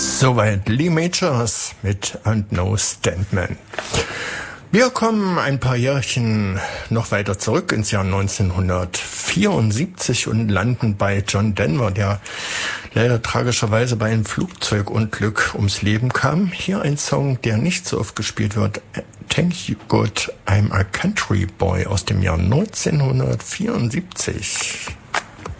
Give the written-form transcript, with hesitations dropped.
Soweit Lee Majors mit And No Standman. Wir kommen ein paar Jährchen noch weiter zurück ins Jahr 1974 und landen bei John Denver, der leider tragischerweise bei einem Flugzeugunglück ums Leben kam. Hier ein Song, der nicht so oft gespielt wird. Thank You God, I'm a Country Boy aus dem Jahr 1974.